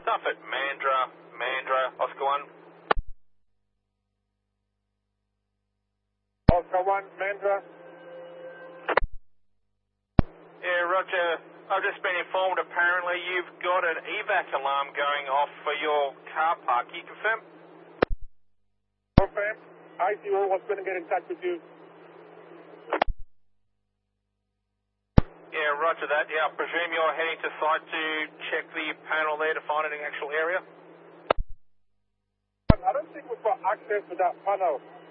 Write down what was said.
Stuff at Mandra, Oscar 1. Oscar 1, Mandra. Yeah, Roger. I've just been informed apparently you've got an evac alarm going off for your car park. Can you confirm? Confirm. ICO was going to get in touch with you. Yeah, roger that. Yeah, I presume you're heading to site to check the panel there to find an actual area? I don't think we've got access to that panel.